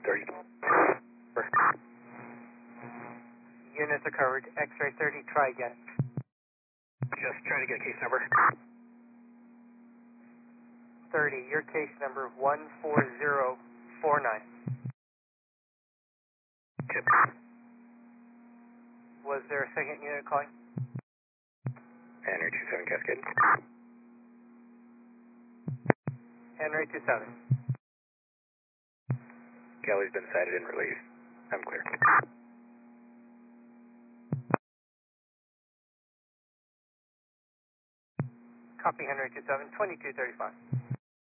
30. Units are covered. X-ray 30, try again. Just trying to get a case number. 30, your case number 14049. Chip. Was there a second unit calling? Henry 27 Cascade. Henry 27. Kelly's been sighted and released. I'm clear. Copy Henry 27, 2235.